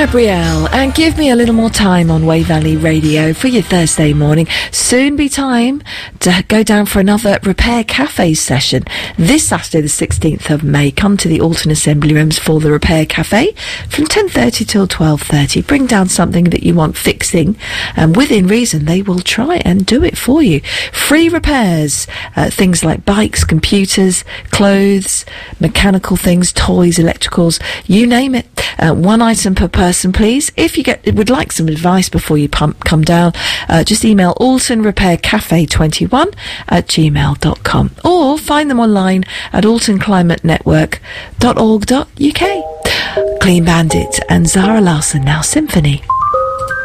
Gabrielle, and give me a little more time on Way Valley Radio for your Thursday morning. Soon be time to go down for another Repair Cafe session this Saturday the 16th of May. Come to the Alton Assembly Rooms for the Repair Cafe from 10:30 till 12:30. Bring down something that you want fixing, and within reason they will try and do it for you. Free repairs, things like bikes, computers, clothes, mechanical things, toys, electricals, you name it. One item per person, please. If you would like some advice before you come down, just email altonrepaircafe21@gmail.com or find them online at altonclimatenetwork.org.uk. Clean Bandit and Zara Larsson, now Symphony.